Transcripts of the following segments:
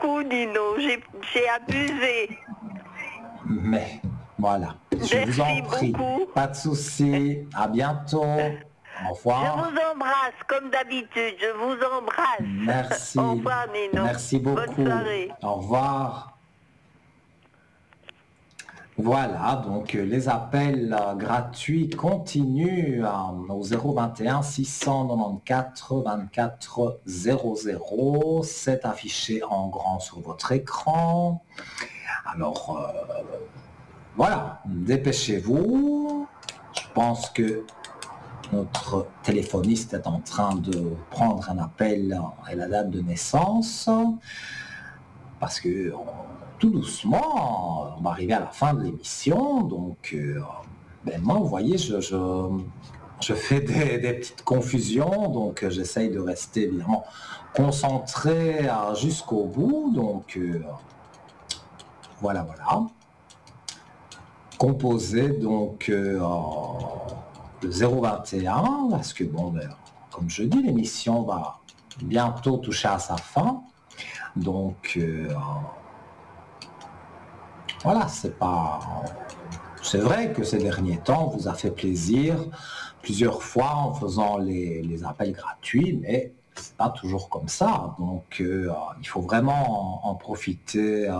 beaucoup, Nino. J'ai abusé. Mais voilà, je vous en prie. Beaucoup. Pas de souci. À bientôt. Au revoir. Je vous embrasse, comme d'habitude. Je vous embrasse. Merci. Au revoir, Nino. Merci beaucoup. Bonne soirée. Au revoir. Voilà, donc les appels gratuits continuent au 021 694 24 00. C'est affiché en grand sur votre écran. Alors, voilà, dépêchez-vous. Je pense que notre téléphoniste est en train de prendre un appel et la date de naissance. Parce que tout doucement, on va arriver à la fin de l'émission. Donc, moi, vous voyez, je fais des petites confusions. Donc, j'essaye de rester évidemment concentré jusqu'au bout. Donc, voilà. Composé donc le 021, parce que comme je dis, l'émission va bientôt toucher à sa fin. Donc voilà, c'est vrai que ces derniers temps vous a fait plaisir plusieurs fois en faisant les appels gratuits, mais c'est pas toujours comme ça. Donc il faut vraiment en profiter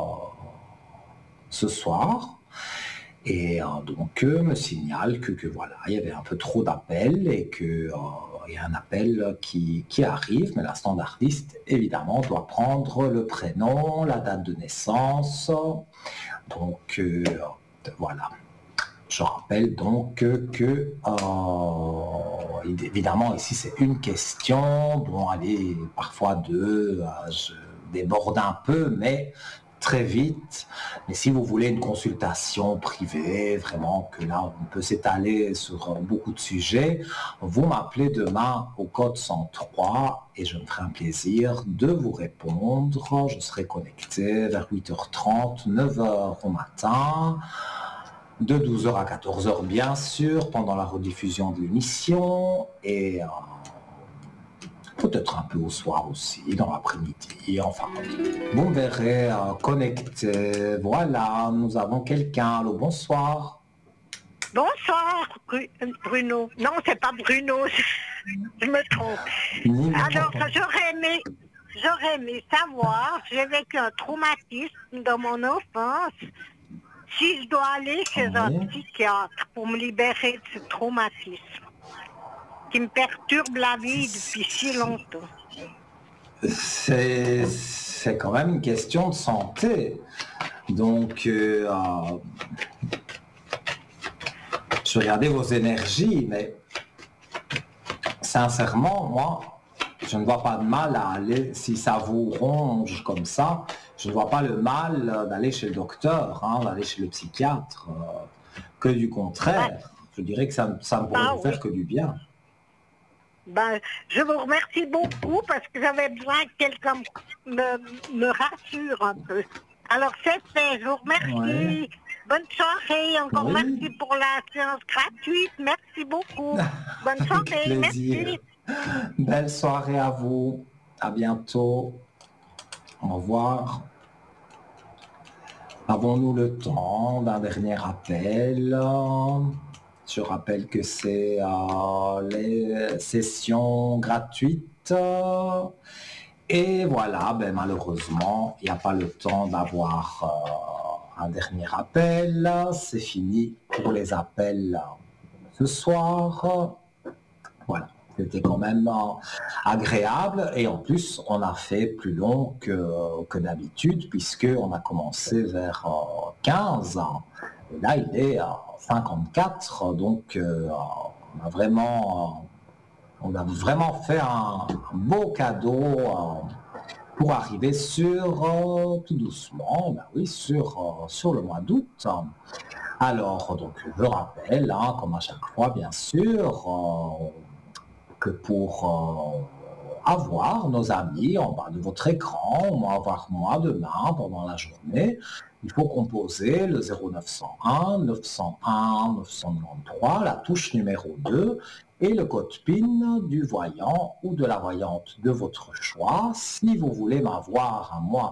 ce soir. Et donc me signale que voilà, il y avait un peu trop d'appels et que il y a un appel qui arrive, mais la standardiste évidemment doit prendre le prénom, la date de naissance. Donc voilà. Je rappelle donc que évidemment ici c'est une question, bon allez, parfois deux, je déborde un peu, mais très vite. Mais si vous voulez une consultation privée, vraiment que là on peut s'étaler sur beaucoup de sujets, vous m'appelez demain au code 103 et je me ferai un plaisir de vous répondre. Je serai connecté vers 8h30, 9h au matin, de 12h à 14h bien sûr, pendant la rediffusion de l'émission et peut-être un peu au soir aussi, dans l'après-midi, enfin, vous me verrez connecté. Voilà, nous avons quelqu'un. Allô, bonsoir. Bonsoir, Bruno. Non, c'est pas Bruno, je me trompe. Alors, j'aurais aimé savoir, j'ai vécu un traumatisme dans mon enfance, si je dois aller chez un psychiatre pour me libérer de ce traumatisme qui me perturbe la vie depuis si longtemps. C'est quand même une question de santé. Donc, je regardais vos énergies, mais sincèrement, moi, je ne vois pas de mal à aller, si ça vous ronge comme ça, je ne vois pas le mal d'aller chez le docteur, d'aller chez le psychiatre, que du contraire. Je dirais que ça ne pourrait vous faire que du bien. Je vous remercie beaucoup parce que j'avais besoin que quelqu'un me rassure un peu. Alors c'est fait, je vous remercie. Ouais. Bonne soirée, encore merci pour la séance gratuite, merci beaucoup. Bonne soirée, merci. Belle soirée à vous, à bientôt, au revoir. Avons-nous le temps d'un dernier appel? Je rappelle que c'est les sessions gratuites. Et voilà, malheureusement, il n'y a pas le temps d'avoir un dernier appel. C'est fini pour les appels ce soir. Voilà, c'était quand même agréable. Et en plus, on a fait plus long que d'habitude, puisqu'on a commencé vers 15. Et là, il est 54. Donc, on a vraiment fait un beau cadeau pour arriver sur, tout doucement, sur le mois d'août. Alors, donc, je rappelle, comme à chaque fois, bien sûr, que pour avoir nos amis en bas de votre écran, ou avoir moi demain pendant la journée, il faut composer le 0901 901 993, la touche numéro 2 et le code PIN du voyant ou de la voyante de votre choix. Si vous voulez m'avoir à moi